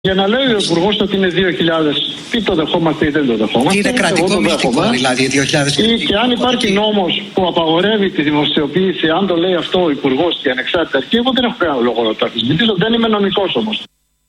Για να λέει ο Υπουργός ότι είναι 2.000, τι το δεχόμαστε ή δεν το δεχόμαστε. Είναι κρατικό μυστικό, δηλαδή 2.000. Και αν υπάρχει νόμος που απαγορεύει τη δημοσιοποίηση, αν το λέει αυτό ο Υπουργός και ανεξάρτητα αρχή, εγώ δεν έχω κανένα λόγο να το αμφισβητήσω, δεν είμαι νομικός όμως.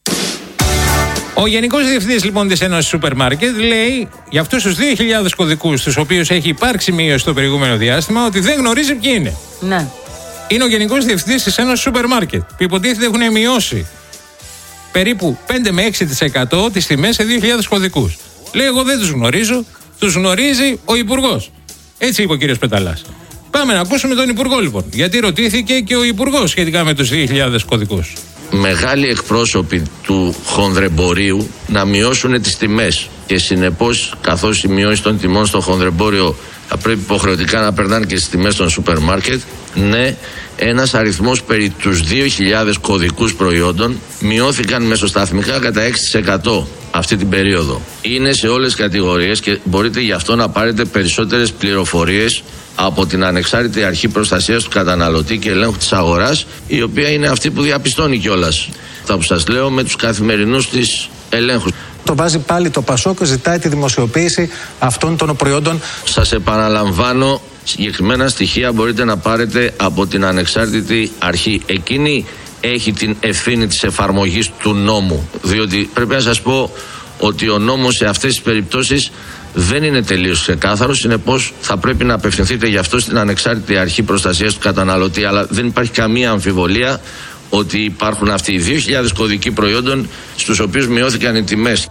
Ο Γενικός Διευθυντής λοιπόν της Ένωσης Σούπερ Μάρκετ λέει για αυτούς τους 2.000 κωδικούς, στους οποίους έχει υπάρξει μείωση στο προηγούμενο διάστημα, ότι δεν γνωρίζει ποιοι είναι. Ναι. Είναι ο Γενικός Διευθυντής της Ένωσης Σούπερ Μάρκετ, που υποτίθεται έχουν μειώσει περίπου 5 με 6% τις τιμές σε 2.000 κωδικούς. Λέει, εγώ δεν τους γνωρίζω, τους γνωρίζει ο Υπουργός. Έτσι είπε ο κύριος Πεταλάς. Πάμε να ακούσουμε τον Υπουργό λοιπόν, γιατί ρωτήθηκε και ο Υπουργός σχετικά με τους 2.000 κωδικούς. Μεγάλοι εκπρόσωποι του χονδρεμπορίου να μειώσουν τις τιμές και συνεπώς, καθώς οι μειώσεις των τιμών στο χονδρεμπόριο θα πρέπει υποχρεωτικά να περνάνε και στις τιμές των σούπερ μάρκετ, ναι, ένας αριθμός περί τους 2.000 κωδικούς προϊόντων μειώθηκαν μεσοσταθμικά κατά 6% αυτή την περίοδο. Είναι σε όλες τις κατηγορίες και μπορείτε γι' αυτό να πάρετε περισσότερες πληροφορίες από την Ανεξάρτητη Αρχή Προστασίας του Καταναλωτή και Ελέγχου της Αγοράς, η οποία είναι αυτή που διαπιστώνει κιόλας τα που σας λέω με τους καθημερινούς της ελέγχους. Το βάζει πάλι το ΠΑΣΟΚ και ζητάει τη δημοσιοποίηση αυτών των προϊόντων. Σας επαναλαμβάνω, συγκεκριμένα στοιχεία μπορείτε να πάρετε από την Ανεξάρτητη Αρχή. Εκείνη έχει την ευθύνη της εφαρμογής του νόμου, διότι πρέπει να σας πω ότι ο νόμος σε αυτές τις περιπτώσεις δεν είναι τελείως ξεκάθαρος, συνεπώς θα πρέπει να απευθυνθείτε γι' αυτό στην Ανεξάρτητη Αρχή Προστασίας του Καταναλωτή, αλλά δεν υπάρχει καμία αμφιβολία ότι υπάρχουν αυτοί οι 2.000 κωδικοί προϊόντων στους οποίους μειώθηκαν οι τιμές.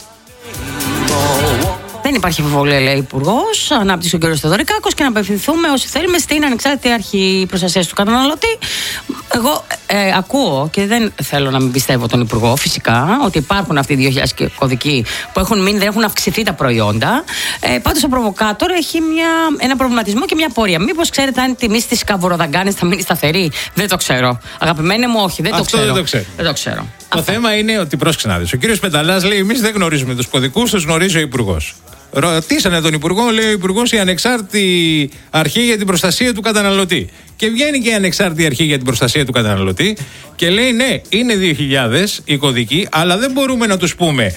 Δεν υπάρχει αμφιβολία, λέει ο Υπουργός Ανάπτυξης ο κ. Θεοδωρικάκος, και να απευθυνθούμε όσοι θέλουμε στην Ανεξάρτητη Αρχή Προστασίας του Καταναλωτή. Εγώ ακούω και δεν θέλω να μην πιστεύω τον Υπουργό, φυσικά, ότι υπάρχουν αυτοί οι 2.000 κωδικοί που έχουν μείνει, δεν έχουν αυξηθεί τα προϊόντα. Πάντως ο προβοκάτορ έχει ένα προβληματισμό και μια πορεία. Μήπως ξέρετε αν η τιμή στις καβουροδαγκάνες θα μείνει σταθερή? Δεν το ξέρω. Αγαπημένε μου, όχι, δεν το ξέρω. Δεν το ξέρω. Το θέμα είναι ότι, πρόσεξε να δεις, ο κύριος Πεταλάς λέει: εμείς δεν γνωρίζουμε τους κωδικούς, τους γνωρίζει ο Υπουργός. Ρωτήσανε τον Υπουργό, λέει ο Υπουργός, η Ανεξάρτητη Αρχή για την Προστασία του Καταναλωτή. Και βγαίνει και η Ανεξάρτητη Αρχή για την Προστασία του Καταναλωτή και λέει: ναι, είναι 2.000 οι κωδικοί, αλλά δεν μπορούμε να τους πούμε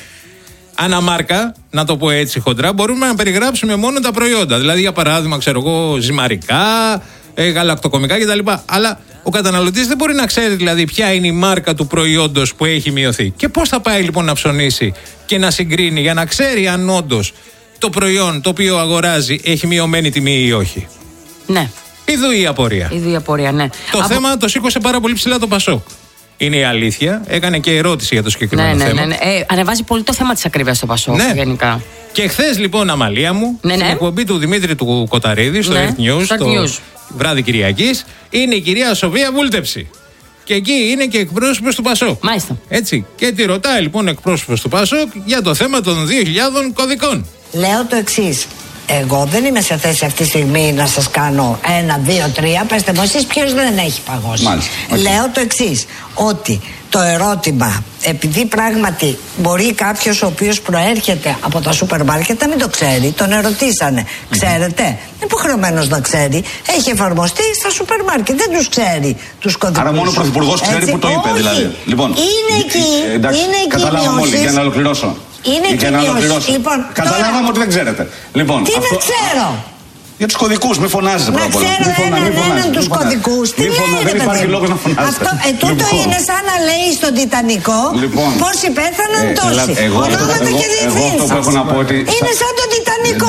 αναμάρκα, να το πω έτσι χοντρά, μπορούμε να περιγράψουμε μόνο τα προϊόντα. Δηλαδή, για παράδειγμα, ξέρω εγώ, ζυμαρικά, γαλακτοκομικά κτλ. Αλλά ο καταναλωτής δεν μπορεί να ξέρει δηλαδή ποια είναι η μάρκα του προϊόντος που έχει μειωθεί. Και πώς θα πάει λοιπόν να ψωνίσει και να συγκρίνει για να ξέρει αν όντως το προϊόν το οποίο αγοράζει έχει μειωμένη τιμή ή όχι? Ναι. Ιδού η απορία. Ναι. Το θέμα το σήκωσε πάρα πολύ ψηλά το ΠΑΣΟΚ. Είναι η αλήθεια. Έκανε και ερώτηση για το συγκεκριμένο θέμα. Ναι. Ανεβάζει πολύ το θέμα της ακρίβειας στο ΠΑΣΟΚ, γενικά. Και χθες λοιπόν, Αμαλία μου, στην εκπομπή του Δημήτρη του Κοταρίδη, στο Earth News, το βράδυ Κυριακής, είναι η κυρία Σοφία Βούλτεψη. Και εκεί είναι και εκπρόσωπος του ΠΑΣΟΚ. Μάλιστα. Έτσι. Και τη ρωτάει λοιπόν εκπρόσωπος του ΠΑΣΟΚ για το θέμα των 2.000 κωδικών. Λέω το εξής. Εγώ δεν είμαι σε θέση αυτή τη στιγμή να σας κάνω 1, 2, 3. Πέστε μου εσείς ποιος δεν έχει παγώσει. Μάλιστα. Λέω το εξής. Ότι το ερώτημα, επειδή πράγματι μπορεί κάποιος ο οποίος προέρχεται από τα σούπερ μάρκετ να μην το ξέρει, τον ερωτήσανε. Ξέρετε, είναι υποχρεωμένος να ξέρει. Έχει εφαρμοστεί στα σούπερ μάρκετ, δεν τους ξέρει τους κωδικούς. Άρα μόνο ο Πρωθυπουργός ξέρει που το είπε, δηλαδή. Λοιπόν, είναι εκεί. Εντάξει, είναι εκεί καταλάβαμε όλοι, για να ολοκληρώσω. Είναι εκεί μειώσεις. Λοιπόν, καταλάβαμε ότι δεν ξέρετε. Λοιπόν, τι δεν ξέρω? Για τους κωδικούς, μην φωνάζετε πρώτα απ' όλα. Να ξέρω έναν τους κωδικούς. Τι λέει, δεν υπάρχει λόγος να φωνάζετε. Τούτο είναι σαν να λέει στον Τιτανικό πόσοι πέθαναν τόσοι. Ονόματα και διευθύνσεις. Εγώ αυτό που έχω να πω ότι... Είναι σαν τον Τιτανικό.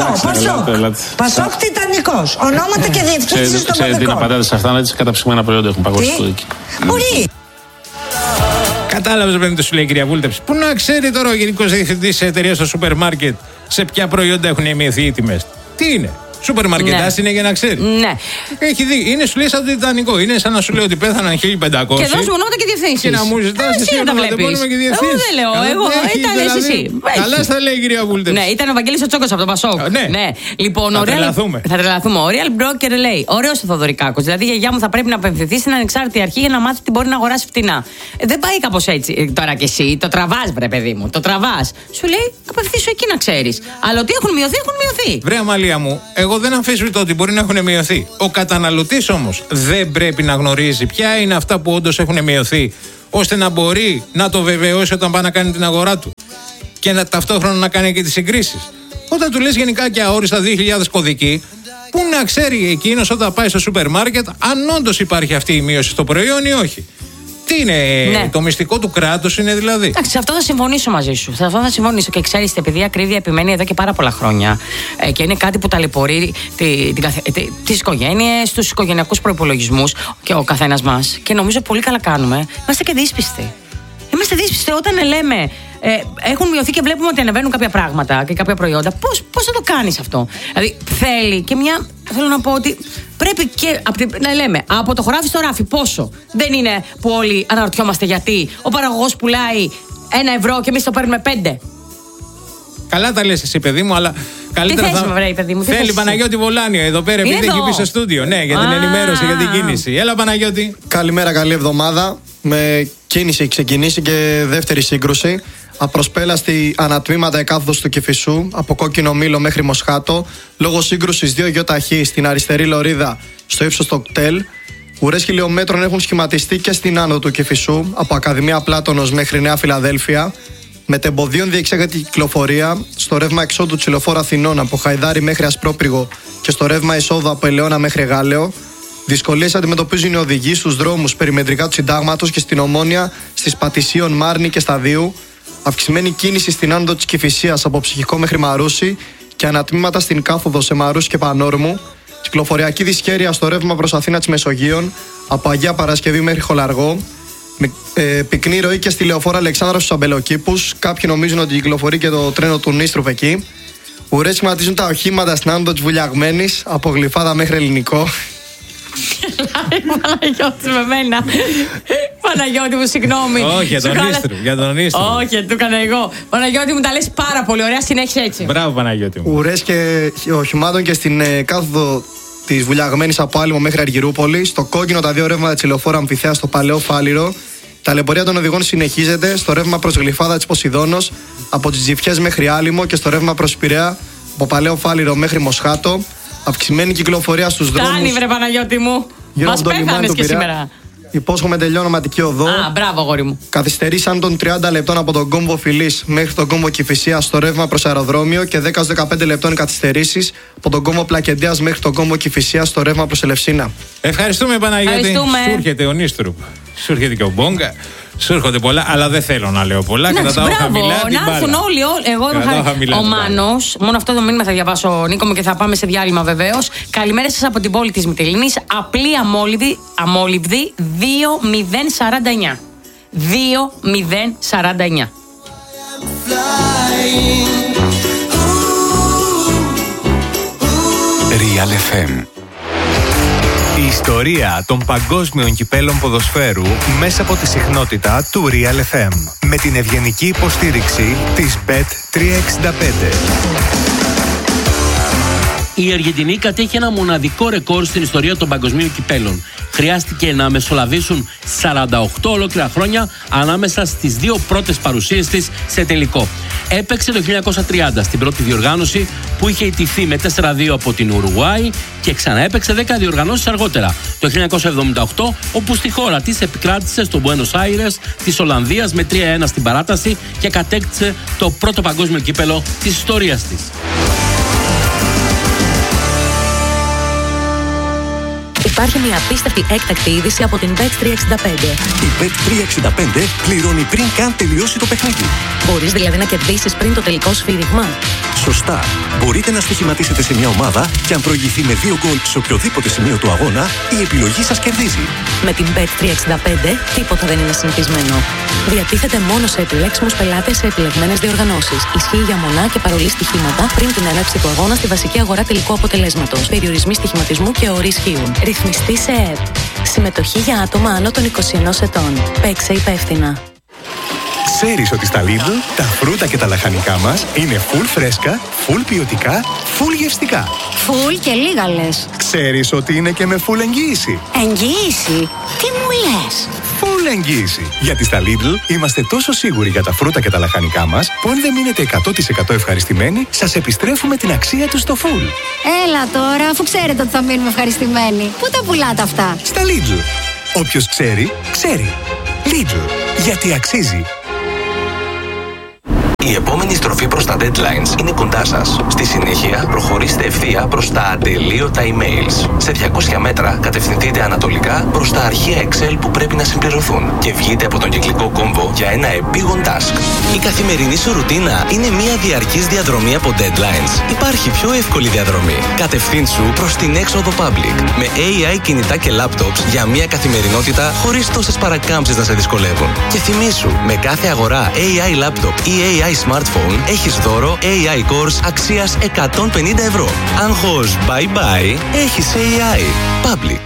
Πασόκ Τιτανικός. Ονόματα και διευθύνσεις των κωδικών. Ξέρετε τι να πατάτε σε αυτά, έτσι καταψυγμένα προϊόντα έχουν παγώσει στο δίκη. Μπορεί. Κατάλαβες πριν το σου λέει η κυρία Βούλτεψη. Πού να ξέρει τώρα ο Γενικός Διευθυντής της εταιρείας στο σούπερ μάρκετ σε ποια προϊόντα έχουν μειωθεί οι τιμές? Τι είναι? Σούπερ μαρκετάς είναι για να ξέρει. Ναι. Έχει δει. Είναι, σου λέει, σαν το Τιτανικό. Είναι σαν να σου λέει ότι πέθαναν 1.500. Και δώσ' μου ονόματα και διευθύνσεις. Και να μου ζητάς εσύ ονόματα και διευθύνσεις. Εγώ δεν λέω. Εγώ ήταν εσύ. Καλά στα λέει η κυρία Βούλτεψη. Ναι, ήταν ο Βαγγέλης ο Τσόκος από το ΠΑΣΟΚ. Ναι. Λοιπόν, θα τρελαθούμε. Θα τρελαθούμε. Ο Real Broker λέει: ωραίος ο Θοδωρικάκος. Δηλαδή η γιαγιά μου θα πρέπει να απευθυνθεί στην Ανεξάρτητη Αρχή για να μάθει τι μπορεί να αγοράσει φτηνά. Δεν πάει κάπως έτσι. Τώρα κι εσύ το τραβάς, βρε παιδί μου. Το τραβάς. Σου λέει: απευθύνσου εκεί να ξέρεις. Αλλά ότι έχουν μειωθεί, έχουν μειωθεί. Βρε Αμαλία μου, εγώ δεν αμφισβητώ ότι μπορεί να έχουν μειωθεί. Ο καταναλωτής όμως δεν πρέπει να γνωρίζει ποια είναι αυτά που όντως έχουν μειωθεί, ώστε να μπορεί να το βεβαιώσει όταν πάει να κάνει την αγορά του και ταυτόχρονα να κάνει και τις συγκρίσεις. Όταν του λες γενικά και αόριστα 2.000 κωδικοί, πού να ξέρει εκείνος όταν πάει στο σούπερ μάρκετ αν όντως υπάρχει αυτή η μείωση στο προϊόν ή όχι. Τι είναι, το μυστικό του κράτους είναι δηλαδή. Εντάξει, σε αυτό θα συμφωνήσω μαζί σου. Σε αυτό θα συμφωνήσω. Και ξέρεις, επειδή η ακρίβεια επιμένει εδώ και πάρα πολλά χρόνια και είναι κάτι που ταλαιπωρεί τις οικογένειες, τους οικογενειακούς προϋπολογισμούς και ο καθένας μας. Και νομίζω πολύ καλά κάνουμε. Είμαστε και δύσπιστοι. Είμαστε δύσπιστοι όταν λέμε. Έχουν μειωθεί και βλέπουμε ότι ανεβαίνουν κάποια πράγματα και κάποια προϊόντα. Πώς θα το κάνεις αυτό? Δηλαδή θέλει και μια. Θέλω να πω ότι πρέπει και να λέμε από το χωράφι στο ράφι πόσο. Δεν είναι που όλοι αναρωτιόμαστε γιατί ο παραγωγός πουλάει 1 ευρώ και εμείς το παίρνουμε 5. Καλά τα λες εσύ, παιδί μου, αλλά καλύτερα τι θες, παιδί μου, θέλει Παναγιώτη Βολάνιο εδώ πέρα, επειδή έχει πει στο στούντιο. Ναι, για την ενημέρωση, για την κίνηση. Έλα, Παναγιώτη. Καλημέρα, καλή εβδομάδα. Με κίνηση ξεκινήσει και δεύτερη σύγκρουση. Απροσπέλαστη ανατμήματα εκάθοδος του Κηφισού, από Κόκκινο Μήλο μέχρι Μοσχάτο, λόγω σύγκρουσης 2 γιοταχή στην αριστερή λωρίδα στο ύψος του κτέλ. Ουρές χιλιόμετρων έχουν σχηματιστεί και στην άνω του Κηφισού, από Ακαδημία Πλάτωνος μέχρι Νέα Φιλαδέλφια. Μετεμποδίων διεξάγεται η κυκλοφορία στο ρεύμα εξόδου Τσιλοφόρου Αθηνών από Χαϊδάρι μέχρι Ασπρόπυργο και στο ρεύμα εισόδου από Ελαιώνα μέχρι Γάλεο. Δυσκολίες αντιμετωπίζουν οι οδηγοί στους δρόμους περιμετρικά του Συντάγματος και στην Ομόνια, στις Πατησίων, Μάρνη και Σταδίου. Αυξημένη κίνηση στην άνοδο της Κηφισίας από Ψυχικό μέχρι Μαρούσι και ανατμήματα στην κάθοδο σε Μαρούσι και Πανόρμου. Κυκλοφοριακή δυσχέρεια στο ρεύμα προς Αθήνα της Μεσογείων από Αγία Παρασκευή μέχρι Χολαργό. Πυκνή ροή και στη λεωφόρα Αλεξάνδρας στους Αμπελοκήπους. Κάποιοι νομίζουν ότι κυκλοφορεί και το τρένο του Νίστρουφ εκεί. Ουρές σχηματίζουν τα οχήματα στην άνοδο της Βουλιαγμένης από Γλυφάδα μέχρι Ελληνικό. Παναγιώτη με μένα. Παναγιώτη μου, συγγνώμη. Όχι, για τον Νίστρουφ. Όχι, του έκανα εγώ. Παναγιώτη μου, τα λες πάρα πολύ ωραία, συνέχισε έτσι. Μπράβο, Παναγιώτη μου. Ουρές και οχημάτων και στην κάθοδο της Βουλιαγμένης από Άλυμο μέχρι Αργυρούπολη. Στο κόκκινο τα 2 ρεύματα της Ηλεοφόρου Αμφιθέα στο Παλαιό Φάληρο. Η ταλαιπωρία των οδηγών συνεχίζεται στο ρεύμα προς Γλυφάδα της Ποσειδώνος από τις Τζιφιές μέχρι Άλυμο και στο ρεύμα προς Πειραιά από Παλαιό Φάληρο μέχρι Μοσχάτο. Αυξημένη κυκλοφορία στους δρόμους. Φτάνει, βρε Παναγιώτη μου. Μας πέθανες και σήμερα. Υπόσχομαι τελειώματική οδό. Μπράβο, αγόρι μου. Καθυστερήσαν των 30 λεπτών από τον κόμβο Φιλής μέχρι τον κόμβο Κηφισίας στο ρεύμα προς αεροδρόμιο και 10-15 λεπτών καθυστερήσεις από τον κόμβο Πλακεντέας μέχρι τον κόμβο Κηφισίας στο ρεύμα προς Ελευσίνα. Ευχαριστούμε, Παναγιώτη. Σου έρχεται ο Νίστρουπ. Σου έρχεται και ο Μπόγκα. Σου έρχονται πολλά, αλλά δεν θέλω να λέω πολλά. Κρατάω χαμηλά την μπάλα. Να έρθουν όλοι. Εγώ είμαι ο Μάνος. Μόνο αυτό το μήνυμα θα διαβάσω, Νίκο μου, και θα πάμε σε διάλειμμα βεβαίως. Καλημέρα σας από την πόλη της Μυτιλήνης. Απλή αμόλυβδη 2049. 2049. Real FM. Η ιστορία των παγκόσμιων κυπέλων ποδοσφαίρου μέσα από τη συχνότητα του Real FM. Με την ευγενική υποστήριξη της Bet365. Η Αργεντινή κατέχει ένα μοναδικό ρεκόρ στην ιστορία των παγκοσμίων κυπέλων. Χρειάστηκε να μεσολαβήσουν 48 ολόκληρα χρόνια ανάμεσα στις 2 πρώτες παρουσίες της σε τελικό. Έπαιξε το 1930 στην πρώτη διοργάνωση που είχε ιτηθεί με 4-2 από την Ουρουγουάη και ξαναέπαιξε 10 διοργανώσεις αργότερα. Το 1978 όπου στη χώρα της επικράτησε στο Buenos Aires της Ολλανδίας με 3-1 στην παράταση και κατέκτησε το πρώτο παγκόσμιο κύπελο της ιστορίας της. Υπάρχει μια απίστευτη έκτακτη είδηση από την Bet365. Η Bet365 πληρώνει πριν καν τελειώσει το παιχνίδι. Μπορείς δηλαδή να κερδίσεις πριν το τελικό σφύριγμα. Σωστά. Μπορείτε να στοιχηματίσετε σε μια ομάδα και αν προηγηθεί με 2 γκολ σε οποιοδήποτε σημείο του αγώνα, η επιλογή σας κερδίζει. Με την Bet365 τίποτα δεν είναι συνηθισμένο. Διατίθεται μόνο σε επιλέξιμους πελάτες σε επιλεγμένες διοργανώσεις. Ισχύει για μονά και παρολί στοιχήματα πριν την έναρξη του αγώνα στη βασική αγορά τελικού αποτελέσματος. Περιορισμοί στοιχηματισμού και όροι ισχύουν. Ρυθμιστή σε ΕΕΠ. Συμμετοχή για άτομα άνω των 21 ετών. Παίξε υπεύθυνα. Ξέρεις ότι στα Lidl τα φρούτα και τα λαχανικά μας είναι full φρέσκα, full ποιοτικά, full γευστικά. Full και λίγα λες. Ξέρεις ότι είναι και με full εγγύηση. Εγγύηση? Τι μου λες? Full εγγύηση. Γιατί στα Lidl είμαστε τόσο σίγουροι για τα φρούτα και τα λαχανικά μας που αν δεν μείνετε 100% ευχαριστημένοι, σας επιστρέφουμε την αξία τους στο full. Έλα τώρα, αφού ξέρετε ότι θα μείνουμε ευχαριστημένοι. Πού τα πουλάτε αυτά? Στα Lidl. Όποιος ξέρει, ξέρει. Lidl. γιατί αξίζει. Η επόμενη στροφή προς τα deadlines είναι κοντά σας. Στη συνέχεια, προχωρήστε ευθεία προς τα ατελείωτα emails. Σε 200 μέτρα, κατευθυνθείτε ανατολικά προς τα αρχεία Excel που πρέπει να συμπληρωθούν και βγείτε από τον κυκλικό κόμβο για ένα επίγον task. Η καθημερινή σου ρουτίνα είναι μια διαρκής διαδρομή από deadlines. Υπάρχει πιο εύκολη διαδρομή. Κατευθύνσου προς την έξοδο public με AI κινητά και laptops για μια καθημερινότητα χωρίς τόσες παρακάμψεις να σε δυσκολεύουν. Και θυμήσου, με κάθε αγορά AI laptop ή AI smartphone έχεις δώρο AI course αξίας 150 ευρώ. Άγχος bye bye, έχεις AI. Public.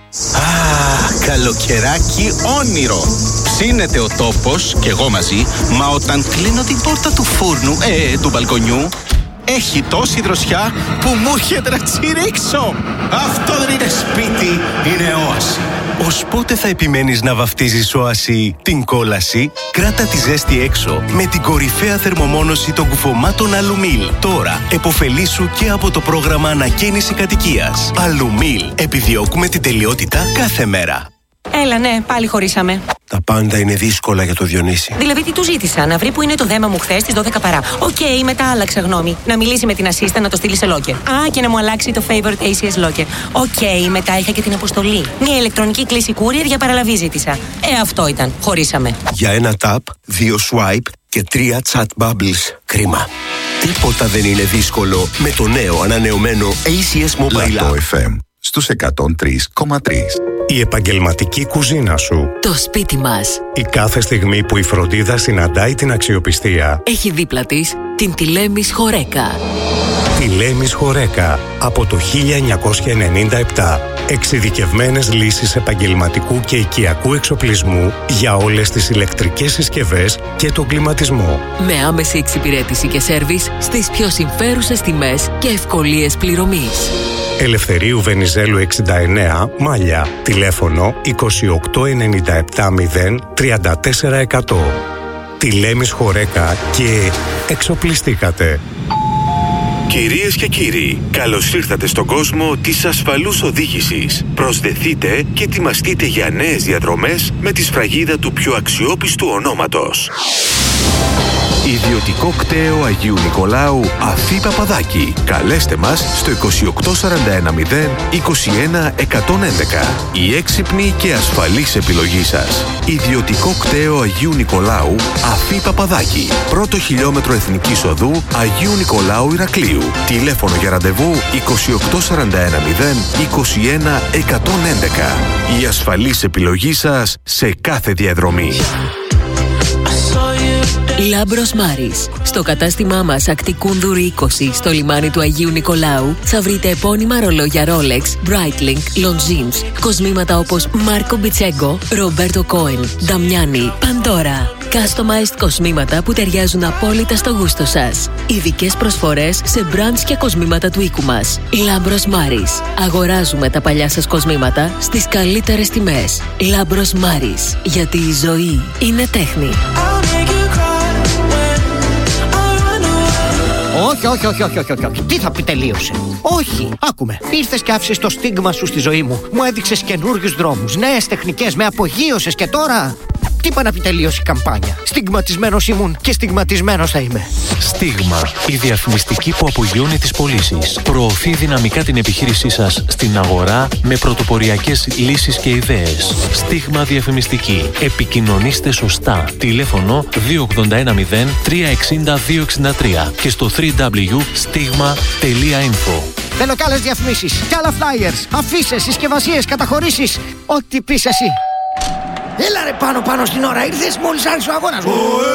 Καλοκαιράκι όνειρο. Ψήνεται ο τόπος και εγώ μαζί, μα όταν κλείνω την πόρτα του φούρνου, του μπαλκονιού, έχει τόση δροσιά που μου έρχεται να τσιρίξω. Αυτό δεν είναι σπίτι, είναι όαση. Ως πότε θα επιμένεις να βαφτίζεις όαση την κόλαση? Κράτα τη ζέστη έξω με την κορυφαία θερμομόνωση των κουφωμάτων Αλουμίλ. Τώρα εποφελήσου και από το πρόγραμμα ανακαίνιση κατοικίας. Αλουμίλ. Επιδιώκουμε την τελειότητα κάθε μέρα. Έλα, ναι, πάλι χωρίσαμε. Τα πάντα είναι δύσκολα για το Διονύση. Δηλαδή, τι του ζήτησα, να βρει που είναι το δέμα μου χθες στις 12 παρά. Οκ, μετά άλλαξα γνώμη. Να μιλήσει με την assistant να το στείλει σε locker. Α, και να μου αλλάξει το favorite ACS locker. Οκ, μετά είχα και την αποστολή. Μια ηλεκτρονική κλήση courier για παραλαβή ζήτησα. Αυτό ήταν. Χωρίσαμε. Για ένα tap, 2 swipe και 3 chat bubbles. Κρίμα. Τίποτα δεν είναι δύσκολο με το νέο ανανεωμένο ACS Mobile App. FM στους 103,3. Η επαγγελματική κουζίνα σου. Το σπίτι μας. Η κάθε στιγμή που η φροντίδα συναντάει την αξιοπιστία. Έχει δίπλα της την Τηλέμης Χορέκα. Τηλέμης Χορέκα. Από το 1997. Εξειδικευμένες λύσεις επαγγελματικού και οικιακού εξοπλισμού για όλες τις ηλεκτρικές συσκευές και τον κλιματισμό. Με άμεση εξυπηρέτηση και σέρβις στις πιο συμφέρουσες τιμές και ευκολίες πληρωμής. Ελευθερίου Βενιζέλου 69, Μάλια. Τηλέφωνο 2897 034 100. Τηλέμης Χορέκα και εξοπλιστήκατε. Κυρίες και κύριοι, καλώς ήρθατε στον κόσμο της ασφαλούς οδήγησης. Προσδεθείτε και ετοιμαστείτε για νέες διαδρομές με τη σφραγίδα του πιο αξιόπιστου ονόματος. Ιδιωτικό κτέο Αγίου Νικολάου Αφή Παπαδάκη. Καλέστε μας στο 2841 021 111. Η έξυπνη και ασφαλής επιλογή σας. Ιδιωτικό κτέο Αγίου Νικολάου Αφή Παπαδάκη. Πρώτο χιλιόμετρο Εθνικής Οδού Αγίου Νικολάου Ηρακλείου. Τηλέφωνο για ραντεβού 2841 021 111. Η ασφαλής επιλογή σας σε κάθε διαδρομή. Λάμπρος Μάρης. Στο κατάστημά μας Ακτικούνδουρου 20 στο λιμάνι του Αγίου Νικολάου θα βρείτε επώνυμα ρολόγια Rolex, Breitling, Longines, κοσμήματα όπως Μάρκο Μπιτσέγκο, Ρομπέρτο Κόεν, Νταμιάνι, Παντόρα. Customized κοσμήματα που ταιριάζουν απόλυτα στο γούστο σας. Ειδικές προσφορές σε brands και κοσμήματα του οίκου μας. Λάμπρος Μάρης. Αγοράζουμε τα παλιά σας κοσμήματα στις καλύτερες τιμές. Λάμπρος Μάρης. Γιατί η ζωή είναι τέχνη. Όχι. Τι θα πει τελείωσε? Όχι, άκουμε. Ήρθες και άφησες το στίγμα σου στη ζωή μου. Μου έδειξες καινούριους δρόμους, νέες τεχνικές, με απογείωσες και τώρα. Τι είπα να πει τελείωσε η καμπάνια? Στιγματισμένος ήμουν και στιγματισμένος θα είμαι. Στίγμα. Η διαφημιστική που απογειώνει τις πωλήσεις. Προωθεί δυναμικά την επιχείρησή σας στην αγορά με πρωτοποριακές λύσεις και ιδέες. Στίγμα διαφημιστική. Επικοινωνήστε σωστά. Τηλέφωνο 2810 360 263 και στο www.stigma.info. Θέλω κι άλλες διαφημίσεις, κι άλλα flyers, αφίσες, συσκευασίες, καταχωρήσεις. Ό,τι πεις εσύ. Έλα ρε πάνω στην ώρα, ήρθες μόλις άρχισε ο αγώνας.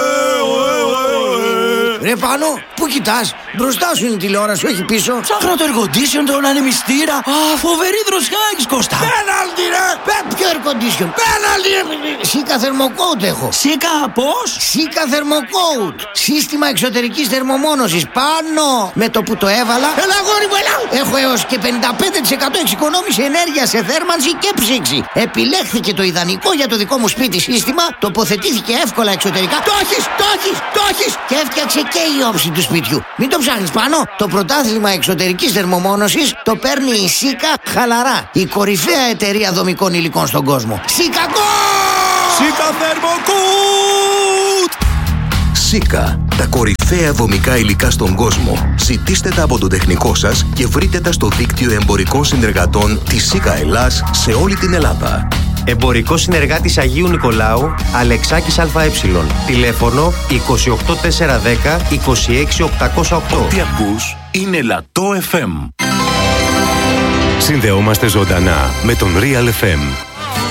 Ρε πάνω, πού κοιτάς? Μπροστά σου είναι η τηλεόραση, όχι πίσω. Ψάχνω το air condition, τον ανεμιστήρα. Φοβερή δροσιά έχεις, Κώστα. Πέναλτι ρε! Ποιο air condition? Πέναλτι ρε! Σίκα θερμοκόουτ έχω. Σίκα πώς? Σίκα θερμοκόουτ. Σύστημα εξωτερικής θερμομόνωσης. Πάνω! Με το που το έβαλα. Έλα αγόρι μου, έλα! Έχω έως και 55% εξοικονόμηση ενέργεια σε θέρμανση και ψήξη. Επιλέχθηκε το ιδανικό για το δικό μου σπίτι σύστημα. Τοποθετήθηκε εύκολα εξωτερικά. Το έχεις! Και έφτιαξε και η όψη του σπιτιού. Μην το ψάχνεις πάνω. Το πρωτάθλημα εξωτερικής θερμομόνωσης το παίρνει η Σίκα χαλαρά. Η κορυφαία εταιρεία δομικών υλικών στον κόσμο. Σίκα Go! Σίκα Θερμοκούτ! Σίκα, τα κορυφαία δομικά υλικά στον κόσμο. Ζητήστε τα από τον τεχνικό σας και βρείτε τα στο δίκτυο εμπορικών συνεργατών της Σίκα Ελλάς σε όλη την Ελλάδα. Εμπορικό συνεργάτης Αγίου Νικολάου, Αλεξάκης ΑΕ. Τηλέφωνο 28410 26808. Ό,τι ακούς είναι Λατό FM. Συνδεόμαστε ζωντανά με τον Real FM.